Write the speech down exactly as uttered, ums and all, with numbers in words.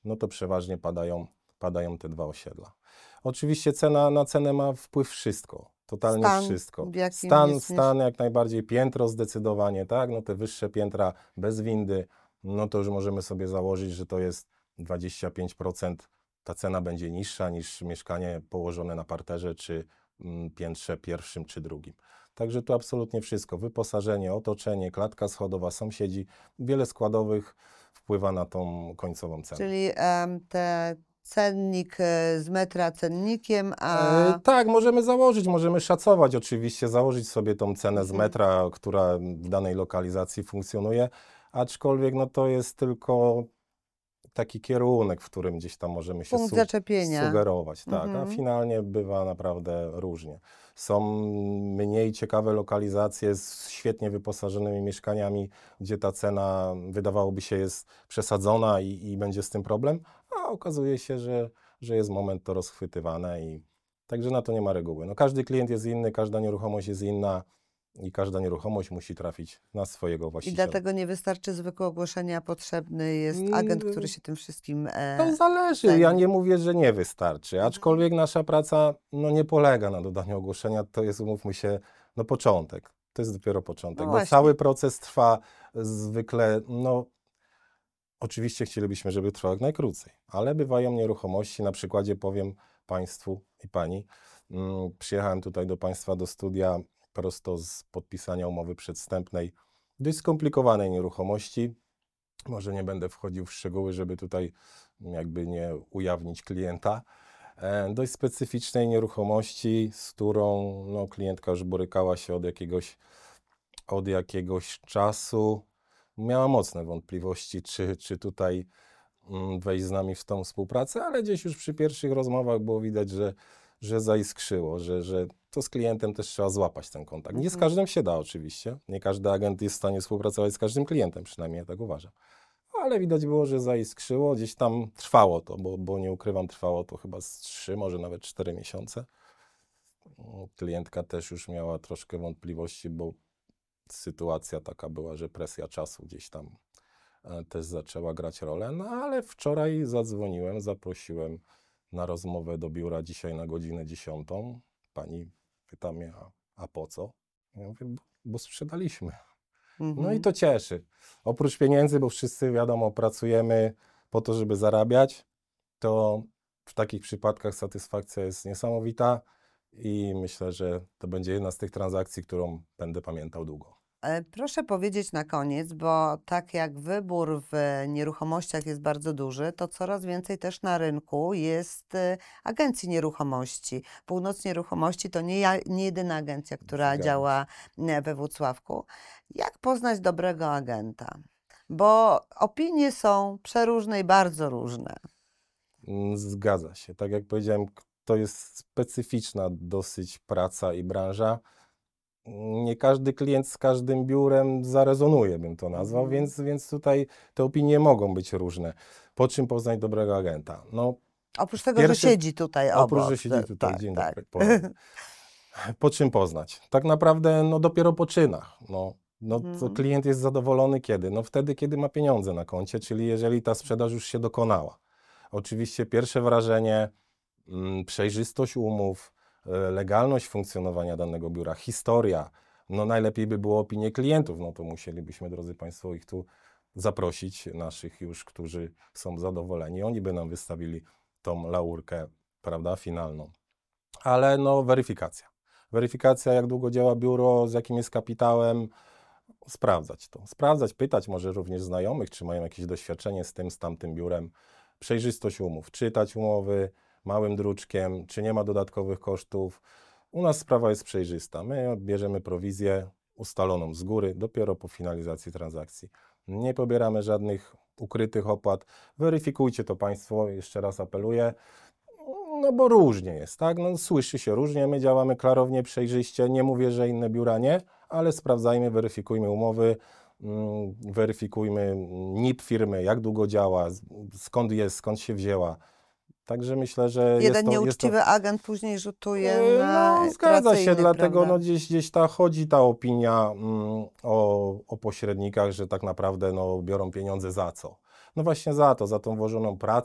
no to przeważnie padają, padają te dwa osiedla. Oczywiście cena, na cenę ma wpływ wszystko, totalnie Stan, wszystko. w jakim Stan, jest stan jak najbardziej, piętro zdecydowanie, tak, no te wyższe piętra bez windy, no to już możemy sobie założyć, że to jest dwadzieścia pięć procent, ta cena będzie niższa niż mieszkanie położone na parterze, czy mm, piętrze pierwszym, czy drugim. Także tu absolutnie wszystko, wyposażenie, otoczenie, klatka schodowa, sąsiedzi, wiele składowych wpływa na tą końcową cenę. Czyli em, te cennik e, z metra cennikiem, a E, tak, możemy założyć, możemy szacować oczywiście, założyć sobie tą cenę z Mhm. metra, która w danej lokalizacji funkcjonuje, aczkolwiek no to jest tylko taki kierunek, w którym gdzieś tam możemy się punkt su zaczepienia. sugerować, tak, a Mhm. finalnie bywa naprawdę różnie. Są mniej ciekawe lokalizacje z świetnie wyposażonymi mieszkaniami, gdzie ta cena wydawałoby się jest przesadzona i, i będzie z tym problem, a okazuje się, że, że jest moment to rozchwytywane i także na to nie ma reguły. No, każdy klient jest inny, każda nieruchomość jest inna i każda nieruchomość musi trafić na swojego I właściciela. dlatego nie wystarczy zwykłe ogłoszenie, a potrzebny jest Mm, agent, który się tym wszystkim e, To zależy, ja zajmie. nie mówię, że nie wystarczy, Mhm. aczkolwiek nasza praca no, nie polega na dodaniu ogłoszenia, to jest, umówmy się, no początek, to jest dopiero początek, No bo właśnie. cały proces trwa zwykle, no oczywiście chcielibyśmy, żeby trwał jak najkrócej, ale bywają nieruchomości, na przykładzie powiem Państwu i Pani, mm, przyjechałem tutaj do Państwa do studia prosto z podpisania umowy przedwstępnej, dość skomplikowanej nieruchomości. Może nie będę wchodził w szczegóły, żeby tutaj jakby nie ujawnić klienta. E, dość specyficznej nieruchomości, z którą no, klientka już borykała się od jakiegoś, od jakiegoś czasu. Miała mocne wątpliwości, czy, czy tutaj mm, wejść z nami w tą współpracę, ale gdzieś już przy pierwszych rozmowach było widać, że, że zaiskrzyło, że, że to z klientem też trzeba złapać ten kontakt. Nie z Mhm. każdym się da oczywiście, nie każdy agent jest w stanie współpracować z każdym klientem, przynajmniej ja tak uważam. Ale widać było, że zaiskrzyło, gdzieś tam trwało to, bo, bo nie ukrywam, trwało to chyba z trzy, może nawet cztery miesiące. Klientka też już miała troszkę wątpliwości, bo sytuacja taka była, że presja czasu gdzieś tam e, też zaczęła grać rolę. No ale wczoraj zadzwoniłem, zaprosiłem na rozmowę do biura dzisiaj na godzinę dziesiątą. Pani pyta mnie, a, a po co? Ja mówię, bo, bo sprzedaliśmy. No i Mhm. to cieszy. Oprócz pieniędzy, bo wszyscy wiadomo, pracujemy po to, żeby zarabiać, to w takich przypadkach satysfakcja jest niesamowita i myślę, że to będzie jedna z tych transakcji, którą będę pamiętał długo. E, Proszę powiedzieć na koniec, bo tak jak wybór w nieruchomościach jest bardzo duży, to coraz więcej też na rynku jest e, agencji nieruchomości. Północ Nieruchomości to nie, ja, nie jedyna agencja, która Zgadzam działa e, we Włocławku. Jak poznać dobrego agenta? Bo opinie są przeróżne i bardzo różne. Mm, Zgadza się. Tak jak powiedziałem, k- to jest specyficzna dosyć praca i branża. Nie każdy klient z każdym biurem zarezonuje, bym to nazwał, Mhm. więc, więc tutaj te opinie mogą być różne. Po czym poznać dobrego agenta? No, Oprócz tego, pierwszy, że siedzi tutaj oprócz, że obok. siedzi to- tutaj, tak, dzień tak. dobry, ponownie. Po czym poznać? Tak naprawdę no dopiero po czynach. No, no to Mhm. klient jest zadowolony kiedy? No wtedy, kiedy ma pieniądze na koncie, czyli jeżeli ta sprzedaż już się dokonała. Oczywiście pierwsze wrażenie, mm, przejrzystość umów, e, legalność funkcjonowania danego biura, historia. No najlepiej by było opinie klientów, no to musielibyśmy, drodzy Państwo, ich tu zaprosić, naszych już, którzy są zadowoleni. Oni by nam wystawili tą laurkę, prawda, finalną. Ale no weryfikacja. Weryfikacja, jak długo działa biuro, z jakim jest kapitałem, sprawdzać to. Sprawdzać, pytać może również znajomych, czy mają jakieś doświadczenie z tym, z tamtym biurem. Przejrzystość umów, czytać umowy małym druczkiem, czy nie ma dodatkowych kosztów. U nas sprawa jest przejrzysta. My bierzemy prowizję ustaloną z góry, dopiero po finalizacji transakcji. Nie pobieramy żadnych ukrytych opłat. Weryfikujcie to Państwo, jeszcze raz apeluję. No bo różnie jest, tak? No, słyszy się różnie, my działamy klarownie, przejrzyście, nie mówię, że inne biura nie, ale sprawdzajmy, weryfikujmy umowy, mm, weryfikujmy N I P firmy, jak długo działa, z- skąd jest, skąd się wzięła. Także myślę, że jest Jeden to, jest to nieuczciwy agent później rzutuje Yy, na No, zgadza pracę się, innych, dlatego prawda? no, gdzieś, gdzieś ta, chodzi ta opinia mm, o, o pośrednikach, że tak naprawdę no, biorą pieniądze za co? No właśnie za to, za tą włożoną pracę.